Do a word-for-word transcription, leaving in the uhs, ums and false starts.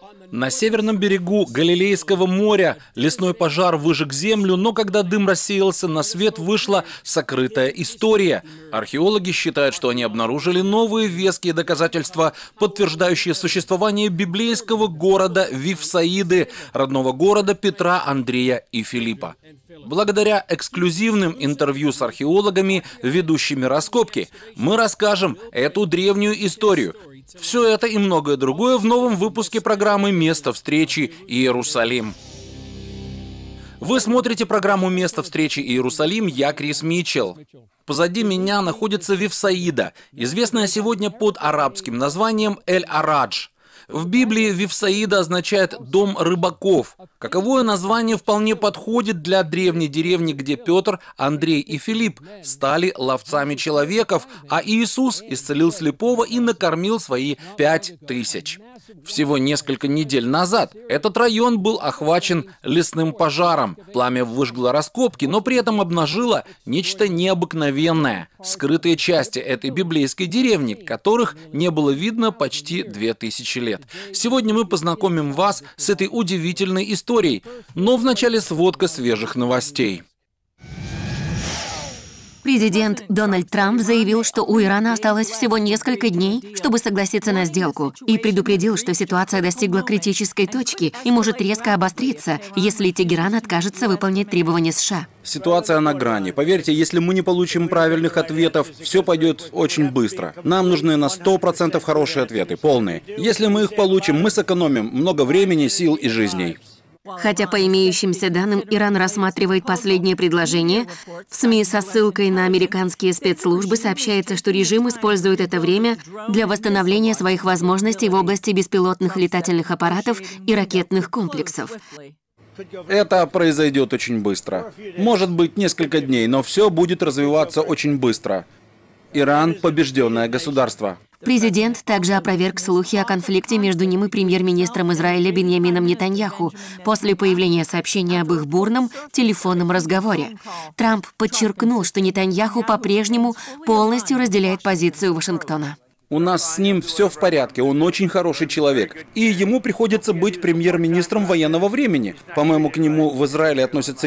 На северном берегу Галилейского моря лесной пожар выжег землю, но когда дым рассеялся, на свет вышла сокрытая история. Археологи считают, что они обнаружили новые веские доказательства, подтверждающие существование библейского города Вифсаиды, родного города Петра, Андрея и Филиппа. Благодаря эксклюзивным интервью с археологами, ведущими раскопки, мы расскажем эту древнюю историю. Все это и многое другое в новом выпуске программы «Место встречи Иерусалим». Вы смотрите программу «Место встречи Иерусалим», я Крис Митчелл. Позади меня находится Вифсаида, известная сегодня под арабским названием Эль-Арадж. В Библии Вифсаида означает «дом рыбаков». Каковое название вполне подходит для древней деревни, где Петр, Андрей и Филипп стали ловцами человеков, а Иисус исцелил слепого и накормил свои пять тысяч. Всего несколько недель назад этот район был охвачен лесным пожаром. Пламя выжгло раскопки, но при этом обнажило нечто необыкновенное – скрытые части этой библейской деревни, которых не было видно почти две тысячи лет. Сегодня мы познакомим вас с этой удивительной историей, но вначале сводка свежих новостей. Президент Дональд Трамп заявил, что у Ирана осталось всего несколько дней, чтобы согласиться на сделку, и предупредил, что ситуация достигла критической точки и может резко обостриться, если Тегеран откажется выполнять требования США. Ситуация на грани. Поверьте, если мы не получим правильных ответов, все пойдет очень быстро. Нам нужны на сто процентов хорошие ответы, полные. Если мы их получим, мы сэкономим много времени, сил и жизней. Хотя по имеющимся данным Иран рассматривает последнее предложение, в СМИ со ссылкой на американские спецслужбы сообщается, что режим использует это время для восстановления своих возможностей в области беспилотных летательных аппаратов и ракетных комплексов. Это произойдет очень быстро. Может быть, несколько дней, но все будет развиваться очень быстро. Иран – побежденное государство. Президент также опроверг слухи о конфликте между ним и премьер-министром Израиля Биньямином Нетаньяху после появления сообщения об их бурном телефонном разговоре. Трамп подчеркнул, что Нетаньяху по-прежнему полностью разделяет позицию Вашингтона. У нас с ним все в порядке, он очень хороший человек. И ему приходится быть премьер-министром военного времени. По-моему, к нему в Израиле относятся